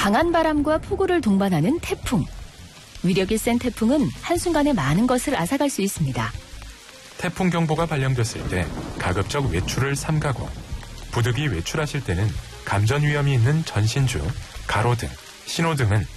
강한 바람과 폭우를 동반하는 태풍. 위력이 센 태풍은 한순간에 많은 것을 앗아갈 수 있습니다. 태풍 경보가 발령됐을 때 가급적 외출을 삼가고 부득이 외출하실 때는 감전 위험이 있는 전신주, 가로등, 신호등은